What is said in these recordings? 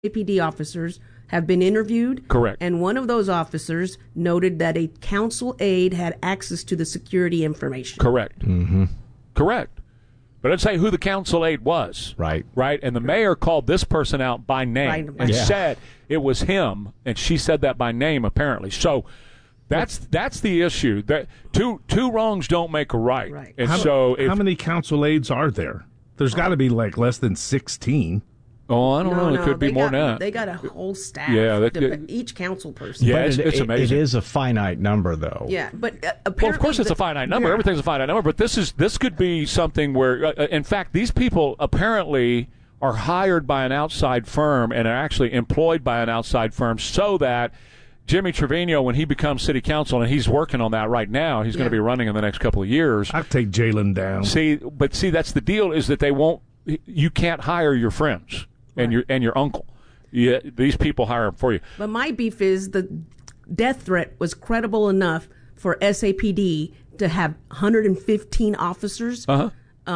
APD officers have been interviewed. Correct. And one of those officers noted that a council aide had access to the security information. Correct. Mm-hmm. Correct. But let's say who the council aide was. Right. Right. And the mayor called this person out by name and said it was him, and she said that by name apparently. So that's the issue. That two wrongs don't make a right. Right. And how many council aides are there? There's got to be like less than 16. Oh, I don't know. It could be more than that. They got a whole staff. Yeah, each council person. Yeah, it's amazing. It is a finite number, though. Yeah, but apparently, well, of course, it's a finite number. Yeah. Everything's a finite number. But this could be something where, in fact, these people apparently are hired by an outside firm and are actually employed by an outside firm, so that Jimmy Trevino, when he becomes city council, and he's working on that right now, he's going to be running in the next couple of years. I'd take Jalen down. See, that's the deal, is that they won't. You can't hire your friends. And your uncle. Yeah, these people hire them for you. But my beef is the death threat was credible enough for SAPD to have 115 officers, I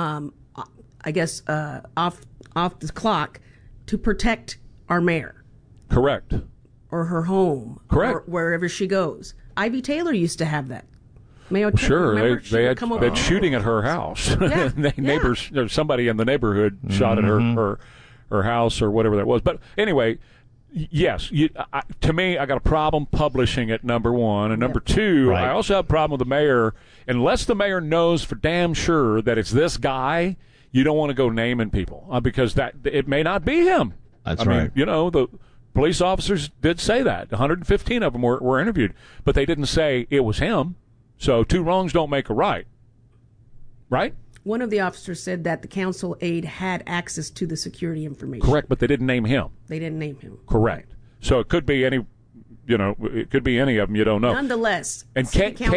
guess, off the clock to protect our mayor. Correct. Or her home. Correct. Or wherever she goes. Ivy Taylor used to have that. Sure, they had shooting at her house. Yeah. Neighbors, or somebody in the neighborhood shot at her house or whatever that was. But anyway, yes, to me, I got a problem publishing it, number one. And number two, I also have a problem with the mayor. Unless the mayor knows for damn sure that it's this guy, you don't want to go naming people because it may not be him. That's I mean, the police officers did say that. 115 of them were interviewed, but they didn't say it was him. So two wrongs don't make a right. Right? One of the officers said that the council aide had access to the security information. Correct, but they didn't name him. They didn't name him. Correct. So it could be any, it could be any of them. You don't know. Nonetheless, and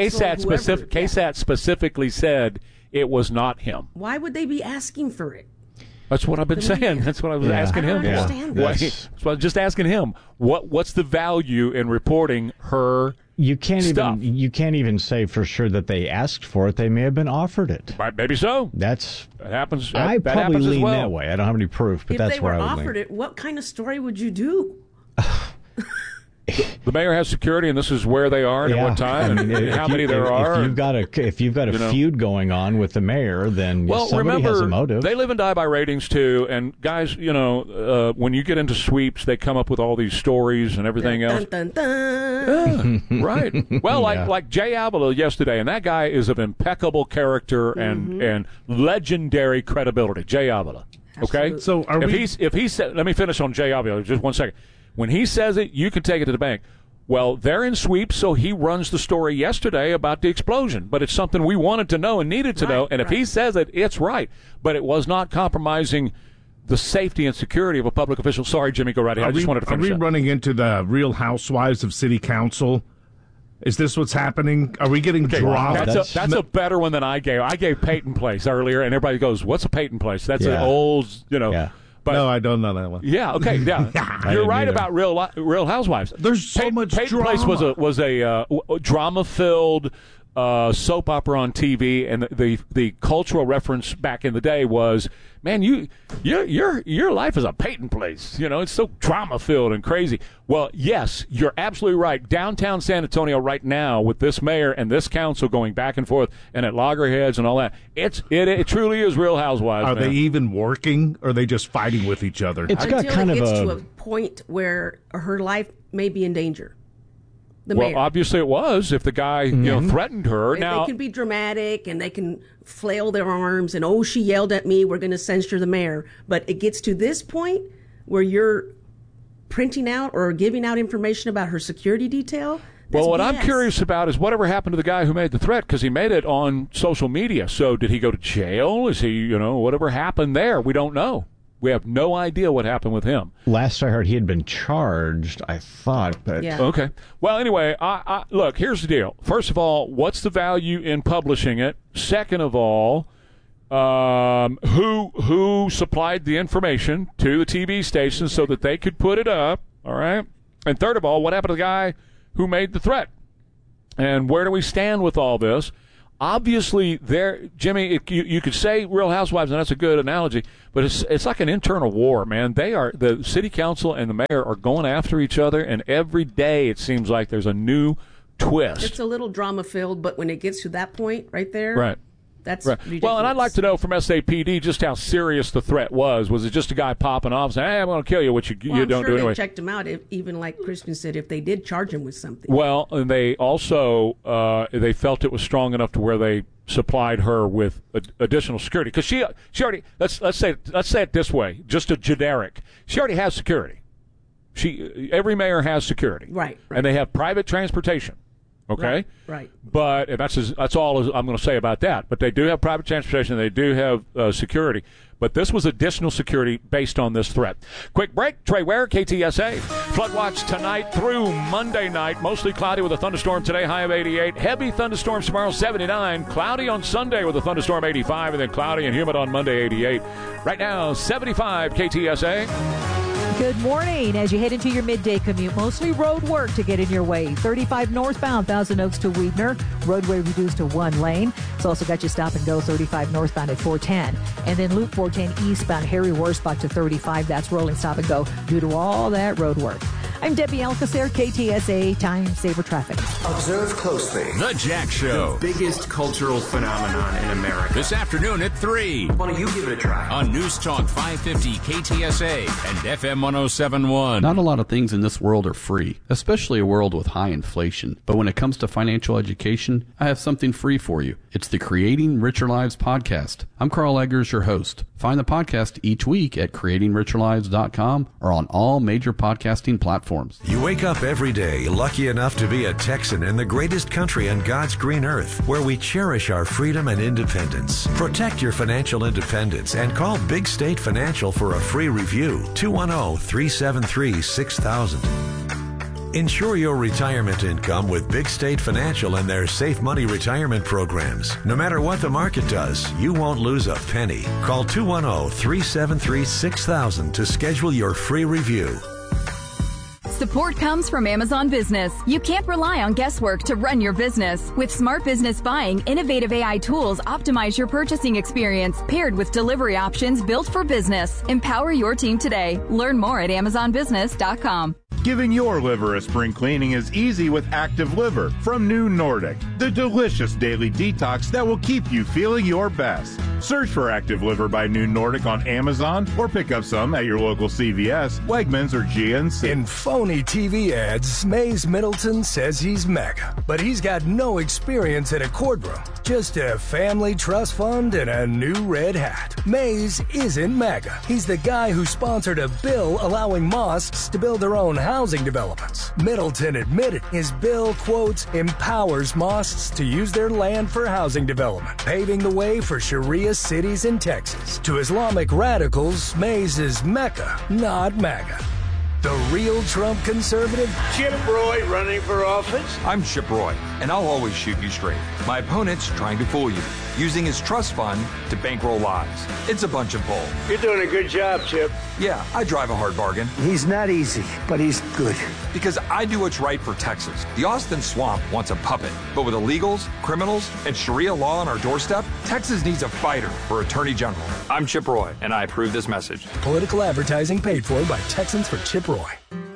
KSAT specifically said it was not him. Why would they be asking for it? That's what I've been saying. That's what I was asking him for. I don't understand that. So I was just asking him, what's the value in reporting her? You can't even say for sure that they asked for it. They may have been offered it. Right, maybe so. That happens. I that probably happens lean as well. that way. I don't have any proof, but that's where I would lean. If they were offered it, what kind of story would you do? The mayor has security, and this is where they are and at what time, and how many there are. If you've got a feud going on with the mayor, then somebody has a motive. They live and die by ratings too. And guys, when you get into sweeps, they come up with all these stories and everything else. Dun, dun. Yeah, right. Well, like Jay Avila yesterday, and that guy is of impeccable character and legendary credibility. Jay Avila. Okay. Absolutely. So if he said, let me finish on Jay Avila just 1 second. When he says it, you can take it to the bank. Well, they're in sweeps, so he runs the story yesterday about the explosion. But it's something we wanted to know and needed to know. And if he says it, it's right. But it was not compromising the safety and security of a public official. Sorry, Jimmy, go right ahead. I just wanted to finish that. Are we running into the Real Housewives of City Council? Is this what's happening? Are we getting dropped? That's a better one than I gave. I gave Peyton Place earlier, and everybody goes, what's a Peyton Place? That's an old, Yeah. But, no, I don't know that one. Yeah, okay, yeah. You're right about Real Housewives. There's so much Peyton drama. Place was a drama-filled soap opera on TV, and the cultural reference back in the day was, man, your life is a Peyton Place. It's so drama-filled and crazy. Well, yes, you're absolutely right. Downtown San Antonio right now, with this mayor and this council going back and forth, and at loggerheads and all that, it truly is Real Housewives. Are they even working, or are they just fighting with each other? It's got kind of to a point where her life may be in danger. Mayor. Obviously it was. If the guy threatened her, they can be dramatic and they can flail their arms and she yelled at me. We're going to censure the mayor. But it gets to this point where you're printing out or giving out information about her security detail. Well, what I'm curious about is whatever happened to the guy who made the threat, because he made it on social media. So did he go to jail? Is he, whatever happened there? We don't know. We have no idea what happened with him. Last I heard, he had been charged, I thought. But Okay. Well, anyway, look, here's the deal. First of all, what's the value in publishing it? Second of all, who supplied the information to the TV station so that they could put it up, all right? And third of all, what happened to the guy who made the threat? And where do we stand with all this? obviously there, Jimmy, you could say Real Housewives, and that's a good analogy, but it's like an internal war, man. The city council and the mayor are going after each other, and every day it seems like there's a new twist. It's a little drama-filled, but when it gets to that point right there, right. That's right. ridiculous. Well, and I'd like to know from SAPD just how serious the threat was. Was it just a guy popping off saying, hey, I'm going to kill you, which you don't do anyway? They checked him out, even like Crispin said, if they did charge him with something. Well, and they also they felt it was strong enough to where they supplied her with additional security. Because she already, let's say it this way, just a generic. She already has security. Every mayor has security. Right. And they have private transportation. Okay? Right. But that's all I'm going to say about that. But they do have private transportation. They do have security. But this was additional security based on this threat. Quick break. Trey Ware, KTSA. Flood watch tonight through Monday night. Mostly cloudy with a thunderstorm today, high of 88. Heavy thunderstorms tomorrow, 79. Cloudy on Sunday with a thunderstorm, 85. And then cloudy and humid on Monday, 88. Right now, 75 KTSA. Good morning. As you head into your midday commute, mostly road work to get in your way. 35 northbound, Thousand Oaks to Weidner. Roadway reduced to one lane. It's also got you stop and go 35 northbound at 410. And then Loop 410 eastbound, Harry Warspach to 35. That's rolling stop and go due to all that road work. I'm Debbie Alcacer, KTSA Time Saver Traffic. Observe closely. The Jack Show. The biggest cultural phenomenon in America. This afternoon at 3. Why don't you give it a try? On News Talk 550 KTSA and FM 107.1. Not a lot of things in this world are free, especially a world with high inflation. But when it comes to financial education, I have something free for you. It's the Creating Richer Lives podcast. I'm Carl Eggers, your host. Find the podcast each week at creatingricherlives.com or on all major podcasting platforms. You wake up every day lucky enough to be a Texan in the greatest country on God's green earth, where we cherish our freedom and independence. Protect your financial independence and call Big State Financial for a free review. 210-373-6000. Ensure your retirement income with Big State Financial and their Safe Money retirement programs. No matter what the market does, you won't lose a penny. Call 210-373-6000 to schedule your free review. Support comes from Amazon Business. You can't rely on guesswork to run your business. With Smart Business Buying, innovative AI tools optimize your purchasing experience, paired with delivery options built for business. Empower your team today. Learn more at AmazonBusiness.com. Giving your liver a spring cleaning is easy with Active Liver from New Nordic, the delicious daily detox that will keep you feeling your best. Search for Active Liver by New Nordic on Amazon or pick up some at your local CVS, Wegmans, or GNC. In phony TV ads, Mays Middleton says he's mega, but he's got no experience in a courtroom, just a family trust fund and a new red hat. Mays isn't mega. He's the guy who sponsored a bill allowing mosques to build their own housing developments. Middleton admitted his bill, quotes, empowers mosques to use their land for housing development, paving the way for Sharia cities in Texas. To Islamic radicals, Mays is Mecca, not MAGA. The real Trump conservative? Chip Roy running for office? I'm Chip Roy, and I'll always shoot you straight. My opponent's trying to fool you, using his trust fund to bankroll lies. It's a bunch of bull. You're doing a good job, Chip. Yeah, I drive a hard bargain. He's not easy, but he's good. Because I do what's right for Texas. The Austin Swamp wants a puppet, but with illegals, criminals, and Sharia law on our doorstep, Texas needs a fighter for Attorney General. I'm Chip Roy, and I approve this message. Political advertising paid for by Texans for Chip Roy.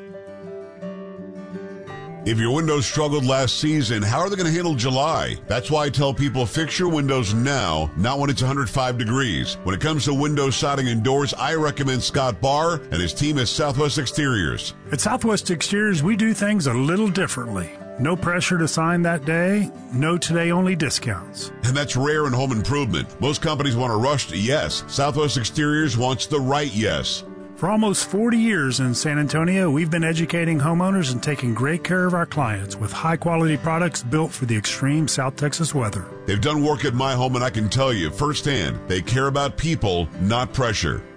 If your windows struggled last season, how are they going to handle July? That's why I tell people fix your windows now, not when it's 105 degrees. When it comes to windows, siding, and doors, I recommend Scott Barr and his team at Southwest Exteriors. At Southwest Exteriors, we do things a little differently. No pressure to sign that day, no today-only discounts. And that's rare in home improvement. Most companies want a rushed yes. Southwest Exteriors wants the right yes. For almost 40 years in San Antonio, we've been educating homeowners and taking great care of our clients with high-quality products built for the extreme South Texas weather. They've done work at my home, and I can tell you firsthand, they care about people, not pressure.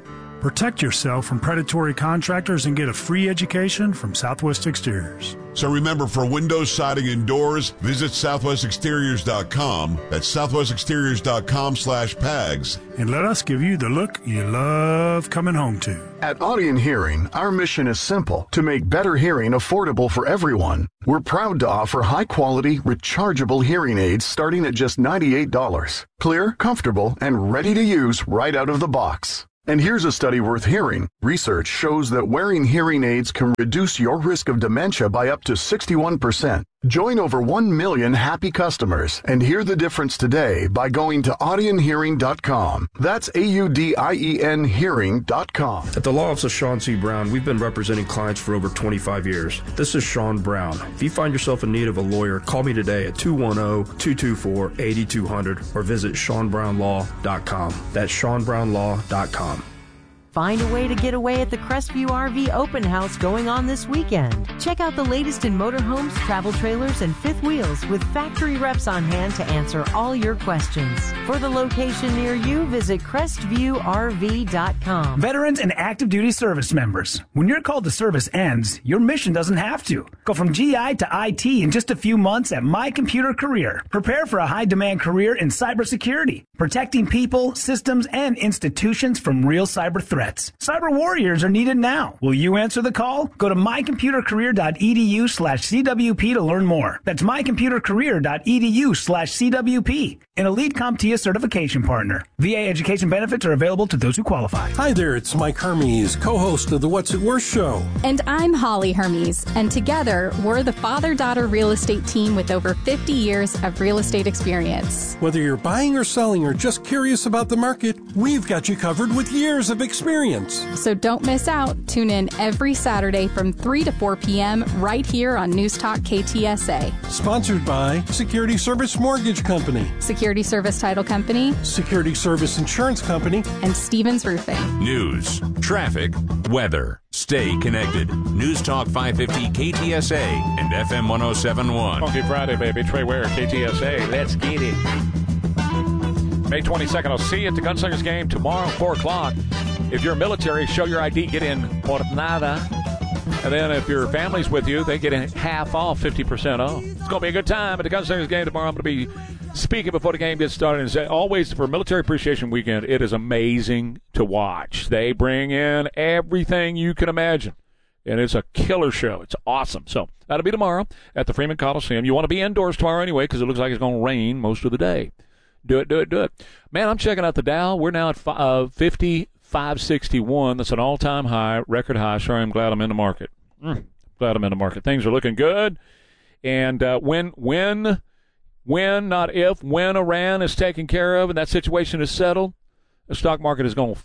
Protect yourself from predatory contractors and get a free education from Southwest Exteriors. So remember, for windows, siding, and doors, visit southwestexteriors.com. That's southwestexteriors.com/PAGS. And let us give you the look you love coming home to. At Audien Hearing, our mission is simple: to make better hearing affordable for everyone. We're proud to offer high-quality, rechargeable hearing aids starting at just $98. Clear, comfortable, and ready to use right out of the box. And here's a study worth hearing. Research shows that wearing hearing aids can reduce your risk of dementia by up to 61%. Join over 1 million happy customers and hear the difference today by going to audienhearing.com. That's AUDIEN hearing.com. At the Law Office of Sean C. Brown, we've been representing clients for over 25 years. This is Sean Brown. If you find yourself in need of a lawyer, call me today at 210-224-8200 or visit SeanBrownLaw.com. That's SeanBrownLaw.com. Find a way to get away at the Crestview RV Open House going on this weekend. Check out the latest in motorhomes, travel trailers, and fifth wheels with factory reps on hand to answer all your questions. For the location near you, visit CrestviewRV.com. Veterans and active duty service members, when your call to service ends, your mission doesn't have to. Go from GI to IT in just a few months at My Computer Career. Prepare for a high-demand career in cybersecurity, protecting people, systems, and institutions from real cyber threats. Cyber warriors are needed now. Will you answer the call? Go to mycomputercareer.edu/CWP to learn more. That's mycomputercareer.edu/CWP. An Elite CompTIA certification partner. VA education benefits are available to those who qualify. Hi there, it's Mike Hermes, co-host of the What's It Worth show. And I'm Holly Hermes, and together we're the father-daughter real estate team with over 50 years of real estate experience. Whether you're buying or selling or just curious about the market, we've got you covered with years of experience. So don't miss out. Tune in every Saturday from 3 to 4 p.m. right here on News Talk KTSA. Sponsored by Security Service Mortgage Company, Security Service Title Company, Security Service Insurance Company, and Stevens Roofing. News, traffic, weather. Stay connected. News Talk 550 KTSA and FM 107.1. Funky Friday, baby. Trey Ware, KTSA. Let's get it. May 22nd, I'll see you at the Gunslingers game tomorrow at 4 o'clock. If you're military, show your ID, get in Jornada. And then if your family's with you, they get half off, 50% off. It's going to be a good time at the Gunslingers game tomorrow. I'm going to be speaking before the game gets started. And say, always for Military Appreciation Weekend, it is amazing to watch. They bring in everything you can imagine. And it's a killer show. It's awesome. So that'll be tomorrow at the Freeman Coliseum. You want to be indoors tomorrow anyway because it looks like it's going to rain most of the day. Do it. Man, I'm checking out the Dow. We're now at 50,561. That's an all-time high, record high. Sure, I'm glad I'm in the market. Glad I'm in the market. Things are looking good. And when, not if, when Iran is taken care of and that situation is settled, the stock market is going to...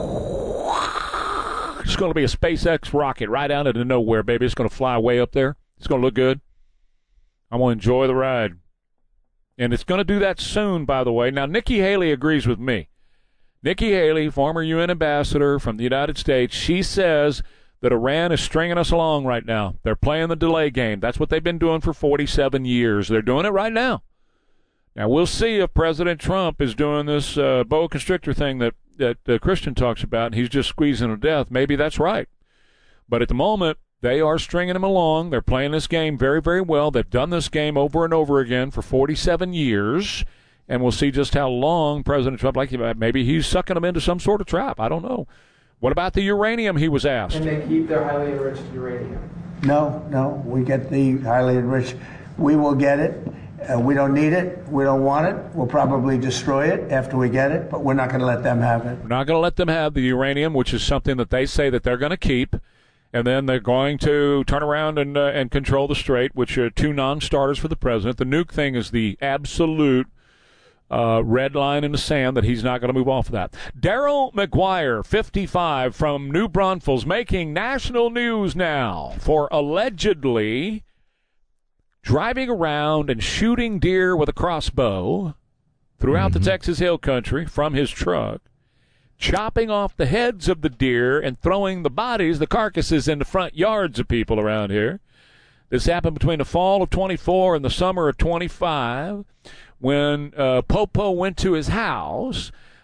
It's going to be a SpaceX rocket right out into nowhere, baby. It's going to fly way up there. It's going to look good. I'm going to enjoy the ride. And it's going to do that soon, by the way. Now, Nikki Haley agrees with me. Nikki Haley, former UN ambassador from the United States, she says that Iran is stringing us along right now. They're playing the delay game. That's what they've been doing for 47 years. They're doing it right now. Now, we'll see if President Trump is doing this boa constrictor thing that Christian talks about, and he's just squeezing to death. Maybe that's right. But at the moment, they are stringing him along. They're playing this game very, very well. They've done this game over and over again for 47 years, and we'll see just how long President Trump, maybe he's sucking them into some sort of trap. I don't know. What about the uranium, he was asked? Can they keep their highly enriched uranium? No. We get the highly enriched. We will get it. We don't need it. We don't want it. We'll probably destroy it after we get it, but we're not going to let them have it. We're not going to let them have the uranium, which is something that they say that they're going to keep. And then they're going to turn around and control the Strait, which are two non-starters for the president. The nuke thing is the absolute red line in the sand that he's not going to move off of that. Daryl McGuire, 55, from New Braunfels, making national news now for allegedly driving around and shooting deer with a crossbow throughout the Texas Hill Country from his truck, chopping off the heads of the deer and throwing the bodies, the carcasses, in the front yards of people around here. This happened between the fall of 24 and the summer of 25 when Popo went to his house.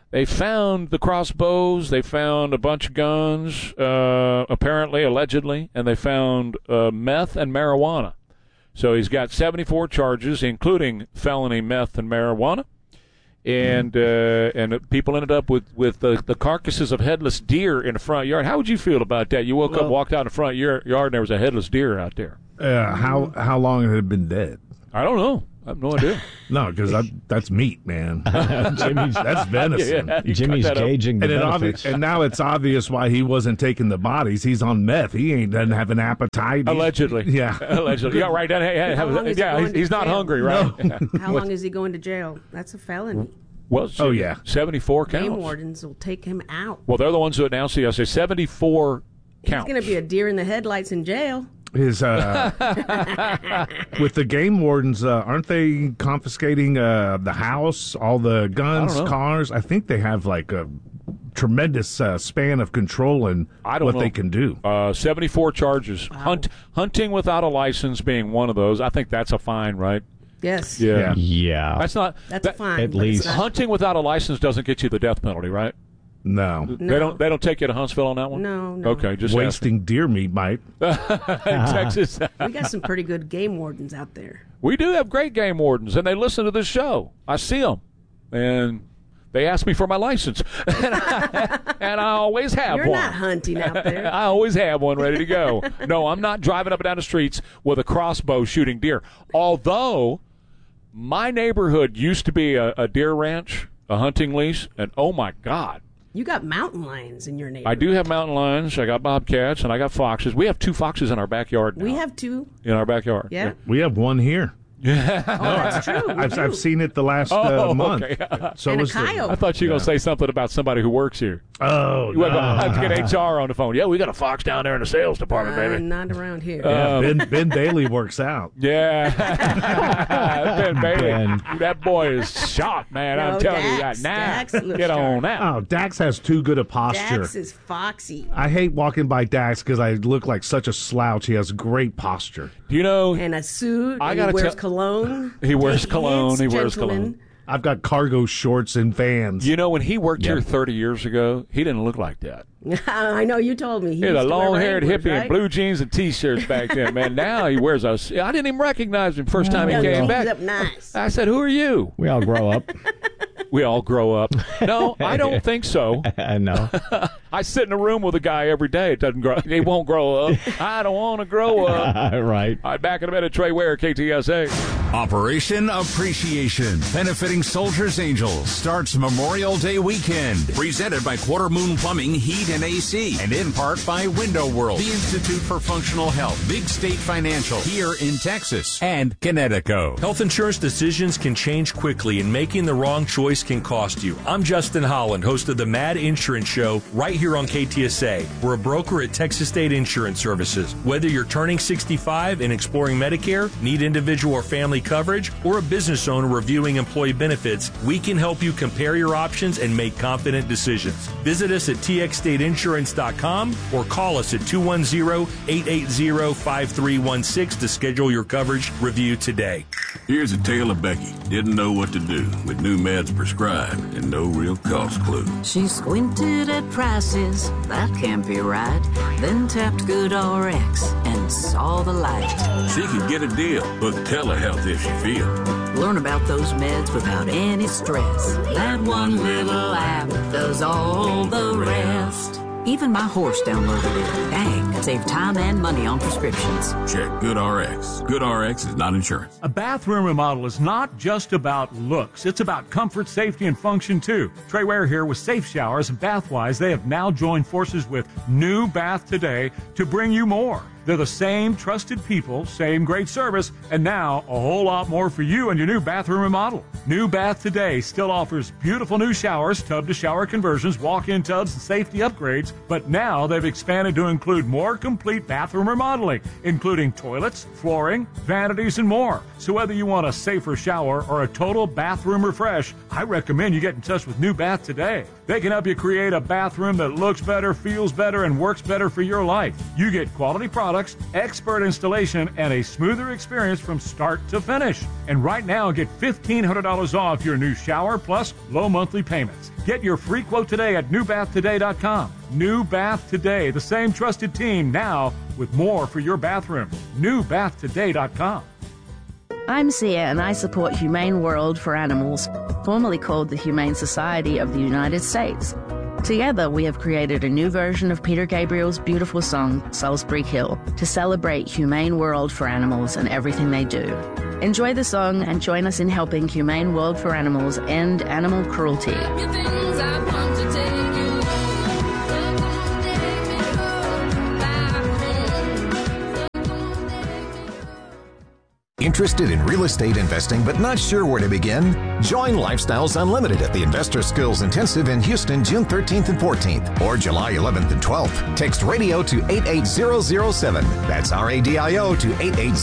They found the crossbows. They found a bunch of guns, apparently, allegedly, and they found meth and marijuana. So he's got 74 charges, including felony meth and marijuana. And people ended up with the carcasses of headless deer in the front yard. How would you feel about that? You woke up, walked out in the front yard, and there was a headless deer out there. How long had it been dead? I don't know. I have no idea. No, because that's meat, man. That's venison. Yeah, Jimmy's gauging the benefits. And now it's obvious why he wasn't taking the bodies. He's on meth. He doesn't have an appetite. Allegedly. Yeah. Allegedly. Yeah, right. He's not hungry, right? No. How long is he going to jail? That's a felony. Well, 74 counts. Game wardens will take him out. Well, they're the ones who announced it yesterday. 74 counts. He's going to be a deer in the headlights in jail. With the game wardens, aren't they confiscating the house, all the guns, cars? I think they have like a tremendous span of control in they can do. 74 charges. Wow. Hunting without a license being one of those. I think that's a fine, right? Yes. Yeah. That's not. That's fine. At least hunting without a license doesn't get you the death penalty, right? No. They don't take you to Huntsville on that one? No. Okay, just wasting deer meat might. In Texas. We got some pretty good game wardens out there. We do have great game wardens, and they listen to this show. I see them, and they ask me for my license, and I always have one. You're not hunting out there. I always have one ready to go. No, I'm not driving up and down the streets with a crossbow shooting deer. Although my neighborhood used to be a deer ranch, a hunting lease, and oh my God. You got mountain lions in your neighborhood. I do have mountain lions. I got bobcats, and I got foxes. We have 2 foxes in our backyard now. We have 2. In our backyard. Yeah. We have 1 here. Yeah. Oh, that's true. I've seen it the last month. Okay. So and was a coyote. I thought you were going to say something about somebody who works here. Oh, no. I have to get HR on the phone. Yeah, we got a fox down there in the sales department, baby. Not around here. Ben Bailey works out. Yeah. Ben Bailey. That boy is shot, man. No, I'm telling you Dax. that now. Dax looks Get on sharp. that. Oh, Dax has too good a posture. Dax is foxy. I hate walking by Dax because I look like such a slouch. He has great posture. You know, and a suit. I and he wears cologne. He wears cologne. He wears gentleman. cologne. I've got cargo shorts and Vans. You know, when he worked here 30 years ago, he didn't look like that. I know, you told me. He had a long-haired hippie right? in blue jeans and T-shirts back then, man. Now he wears I didn't even recognize him first time he came back. Up nice. I said, who are you? we all grow up. We all grow up. No, I don't think so. No. I sit in a room with a guy every day. He won't grow up. I don't want to grow up. Right. All right, back in a minute, Trey Ware, KTSA. Operation Appreciation, benefiting Soldiers Angels, starts Memorial Day weekend. Presented by Quarter Moon Plumbing, Heat, and AC. And in part by Window World, the Institute for Functional Health, Big State Financial, here in Texas, and Connecticut. Health insurance decisions can change quickly, and making the wrong choice can cost you. I'm Justin Holland, host of the Mad Insurance Show, right here on KTSA. We're a broker at Texas State Insurance Services. Whether you're turning 65 and exploring Medicare, need individual or family coverage, or a business owner reviewing employee benefits, we can help you compare your options and make confident decisions. Visit us at txstateinsurance.com or call us at 210-880-5316 to schedule your coverage review today. Here's a tale of Becky. Didn't know what to do with new meds prescribed and no real cost clue. She squinted at prices, that can't be right. Then tapped GoodRx and saw the light. She could get a deal with telehealth if she feels. Learn about those meds without any stress. That one little app does all the rest. Even my horse downloaded it. Dang, save time and money on prescriptions. Check GoodRx. GoodRx is not insurance. A bathroom remodel is not just about looks. It's about comfort, safety, and function, too. Trey Ware here with Safe Showers and Bathwise. They have now joined forces with New Bath Today to bring you more. They're the same trusted people, same great service, and now a whole lot more for you and your new bathroom remodel. New Bath Today still offers beautiful new showers, tub-to-shower conversions, walk-in tubs, and safety upgrades, but now they've expanded to include more complete bathroom remodeling, including toilets, flooring, vanities, and more. So whether you want a safer shower or a total bathroom refresh, I recommend you get in touch with New Bath Today. They can help you create a bathroom that looks better, feels better, and works better for your life. You get quality products, expert installation, and a smoother experience from start to finish. And right now, get $1,500 off your new shower plus low monthly payments. Get your free quote today at newbathtoday.com. New Bath Today, the same trusted team now with more for your bathroom. newbathtoday.com. I'm Sia, and I support Humane World for Animals, formerly called the Humane Society of the United States. Together, we have created a new version of Peter Gabriel's beautiful song, Salisbury Hill, to celebrate Humane World for Animals and everything they do. Enjoy the song and join us in helping Humane World for Animals end animal cruelty. Interested in real estate investing but not sure where to begin? Join Lifestyles Unlimited at the Investor Skills Intensive in Houston, June 13th and 14th, or July 11th and 12th. Text RADIO to 88007. That's RADIO to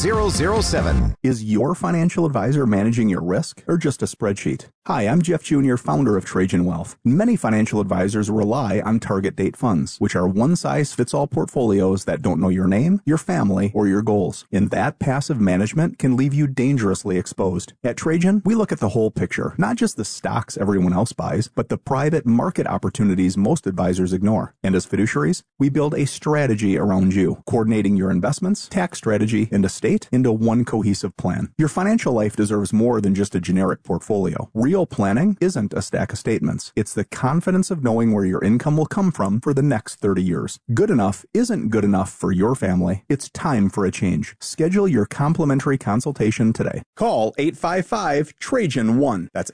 88007. Is your financial advisor managing your risk or just a spreadsheet? Hi, I'm Jeff Jr., founder of Trajan Wealth. Many financial advisors rely on target date funds, which are one-size-fits-all portfolios that don't know your name, your family, or your goals. And that passive management can leave you dangerously exposed. At Trajan, we look at the whole picture, not just the stocks everyone else buys, but the private market opportunities most advisors ignore. And as fiduciaries, we build a strategy around you, coordinating your investments, tax strategy, and estate into one cohesive plan. Your financial life deserves more than just a generic portfolio. Real planning isn't a stack of statements. It's the confidence of knowing where your income will come from for the next 30 years. Good enough isn't good enough for your family. It's time for a change. Schedule your complimentary consultation today. Call 855-TRAJAN-1. That's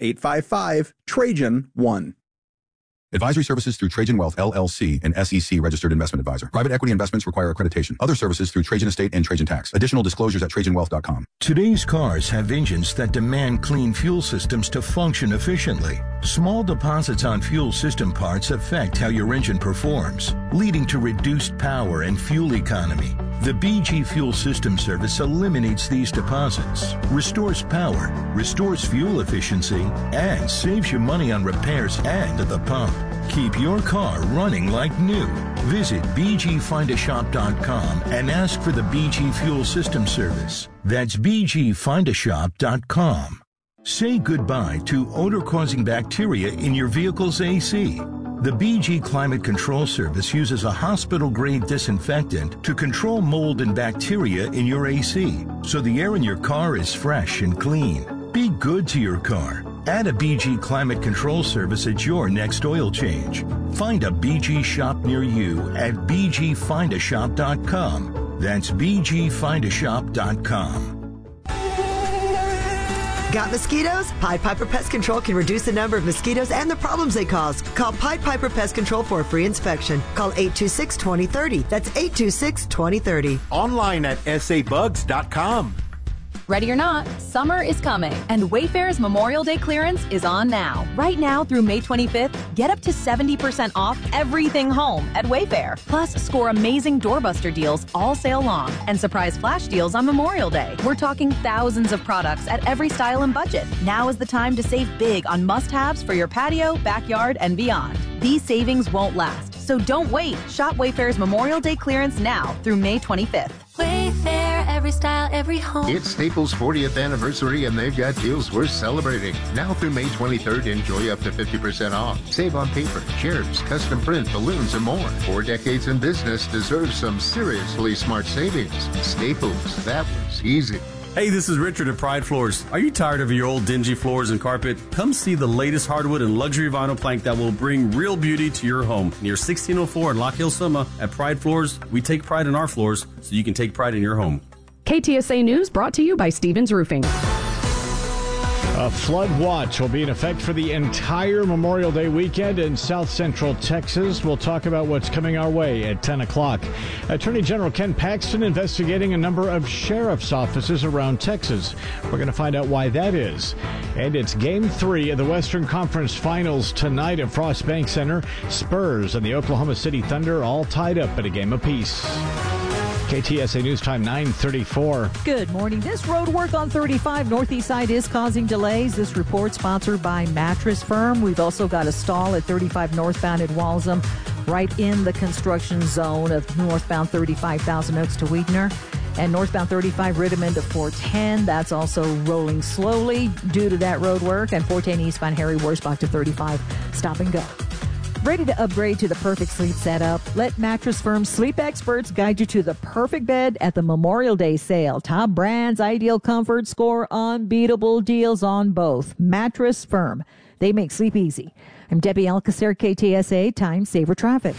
855-TRAJAN-1. Advisory services through Trajan Wealth, LLC, an SEC registered investment advisor. Private equity investments require accreditation. Other services through Trajan Estate and Trajan Tax. Additional disclosures at TrajanWealth.com. Today's cars have engines that demand clean fuel systems to function efficiently. Small deposits on fuel system parts affect how your engine performs, leading to reduced power and fuel economy. The BG Fuel System Service eliminates these deposits, restores power, restores fuel efficiency, and saves you money on repairs and at the pump. Keep your car running like new. Visit bgfindashop.com and ask for the BG Fuel System Service. That's bgfindashop.com. Say goodbye to odor-causing bacteria in your vehicle's AC. The BG Climate Control Service uses a hospital-grade disinfectant to control mold and bacteria in your AC, so the air in your car is fresh and clean. Be good to your car. Add a BG Climate Control Service at your next oil change. Find a BG shop near you at bgfindashop.com. That's bgfindashop.com. Got mosquitoes? Pied Piper Pest Control can reduce the number of mosquitoes and the problems they cause. Call Pied Piper Pest Control for a free inspection. Call 826-2030. That's 826-2030. Online at sabugs.com. Ready or not, summer is coming, and Wayfair's Memorial Day clearance is on now. Right now through May 25th, get up to 70% off everything home at Wayfair. Plus, score amazing doorbuster deals all sale long and surprise flash deals on Memorial Day. We're talking thousands of products at every style and budget. Now is the time to save big on must-haves for your patio, backyard, and beyond. These savings won't last, so don't wait. Shop Wayfair's Memorial Day clearance now through May 25th. Wayfair, every style, every home. It's Staples' 40th anniversary, and they've got deals worth celebrating. Now through May 23rd, enjoy up to 50% off. Save on paper, chairs, custom print, balloons, and more. 4 decades in business deserves some seriously smart savings. Staples, that was easy. Hey, this is Richard at Pride Floors. Are you tired of your old dingy floors and carpet? Come see the latest hardwood and luxury vinyl plank that will bring real beauty to your home. Near 1604 in Lock Hill, Summa, at Pride Floors, we take pride in our floors so you can take pride in your home. KTSA News brought to you by Stevens Roofing. A flood watch will be in effect for the entire Memorial Day weekend in South Central Texas. We'll talk about what's coming our way at 10 o'clock. Attorney General Ken Paxton investigating a number of sheriff's offices around Texas. We're going to find out why that is. And it's Game 3 of the Western Conference Finals tonight at Frost Bank Center. Spurs and the Oklahoma City Thunder all tied up at a game apiece. KTSA News Time 9:34. Good morning. This road work on 35 northeast side is causing delays. This report sponsored by Mattress Firm. We've also got a stall at 35 northbound at Walsham, right in the construction zone of northbound 35 Thousand Oaks to Weidner. And northbound 35 Riddiman to 410. That's also rolling slowly due to that road work. And 410 eastbound Harry Worsbach to 35. Stop and go. Ready to upgrade to the perfect sleep setup? Let Mattress Firm's sleep experts guide you to the perfect bed at the Memorial Day sale. Top brands, ideal comfort, score unbeatable deals on both. Mattress Firm. They make sleep easy. I'm Debbie Alcacer, KTSA, Time Saver Traffic.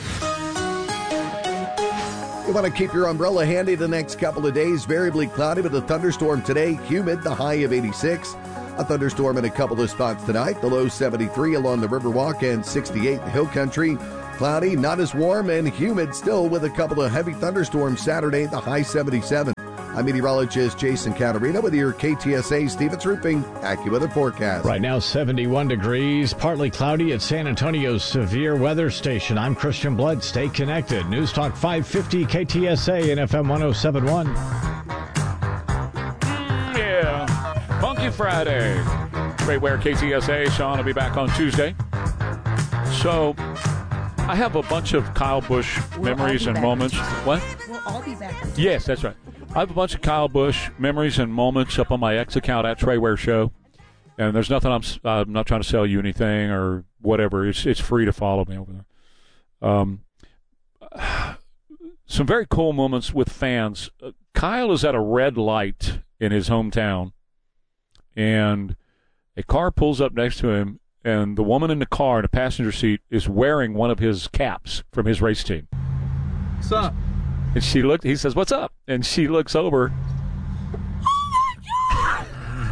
You want to keep your umbrella handy the next couple of days. Variably cloudy with a thunderstorm today. Humid, the high of 86. A thunderstorm in a couple of spots tonight. The low 73 along the Riverwalk and 68 the Hill Country. Cloudy, not as warm and humid still with a couple of heavy thunderstorms Saturday. The high 77. I'm meteorologist Jason Caterina with your KTSA Stevens Roofing AccuWeather forecast. Right now, 71 degrees, partly cloudy at San Antonio's severe weather station. I'm Christian Blood. Stay connected. News Talk 550 KTSA and FM 107.1. Yeah. Funky Friday. Great wear KTSA. Sean will be back on Tuesday. So, I have a bunch of Kyle Busch memories and moments. What? We'll all be back. Yes, that's right. I have a bunch of Kyle Busch memories and moments up on my X account at Trey Ware Show. And there's nothing, I'm not trying to sell you anything or whatever. It's free to follow me over there. Some very cool moments with fans. Kyle is at a red light in his hometown, and a car pulls up next to him, and the woman in the car in the passenger seat is wearing one of his caps from his race team. What's up? And he says, "What's up?" And she looks over. Oh my God!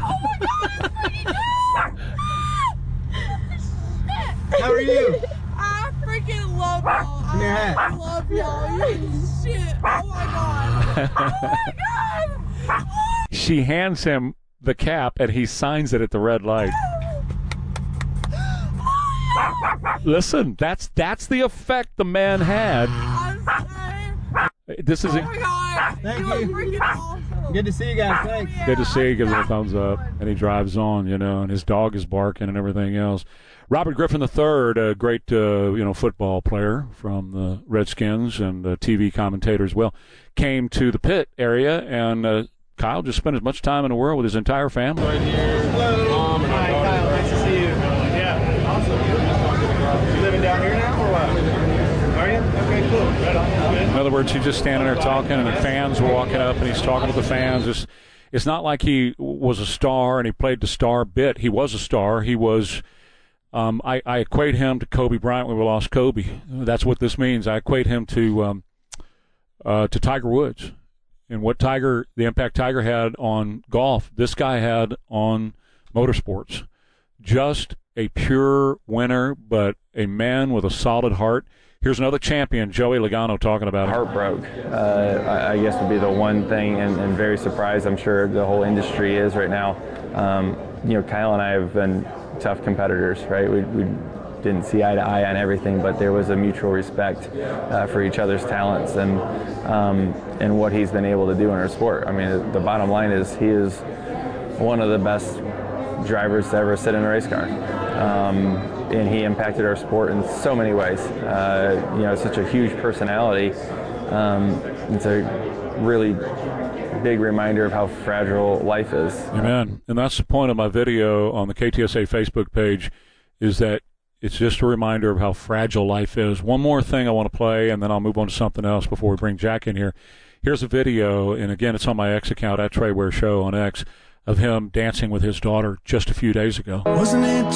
How are you? I freaking love y'all. I love y'all. You shit. Oh my God. Oh my God. She hands him the cap, and he signs it at the red light. Listen, that's the effect the man had. This is oh my God. Thank you. Awesome. Good to see you guys. Thanks. Good to see you. He gives him a thumbs up, and he drives on, and his dog is barking and everything else. Robert Griffin III, a great, football player from the Redskins and TV commentator as well, came to the pit area, and Kyle just spent as much time in the world with his entire family. Right here. Hello. Hi, Kyle. Nice to see you. Yeah. Awesome. You living down here now, or what? Are you? Okay, cool. Right on. In other words, he's just standing there talking, and the fans were walking up, and he's talking to the fans. It's not like he was a star and he played the star bit. He was a star. He was. I equate him to Kobe Bryant when we lost Kobe. That's what this means. I equate him to Tiger Woods, and what the impact Tiger had on golf, this guy had on motorsports. Just a pure winner, but a man with a solid heart. Here's another champion, Joey Logano, talking about it. Heart broke, I guess would be the one thing, and very surprised. I'm sure the whole industry is right now. Kyle and I have been tough competitors, right? We didn't see eye to eye on everything, but there was a mutual respect for each other's talents and what he's been able to do in our sport. I mean, the bottom line is he is one of the best drivers to ever sit in a race car. And he impacted our sport in so many ways. Such a huge personality. It's a really big reminder of how fragile life is. Amen. And that's the point of my video on the KTSA Facebook page, is that it's just a reminder of how fragile life is. One more thing I want to play, and then I'll move on to something else before we bring Jack in here. Here's a video, and again, it's on my X account, at Trey Ware Show on X, of him dancing with his daughter just a few days ago. Wasn't it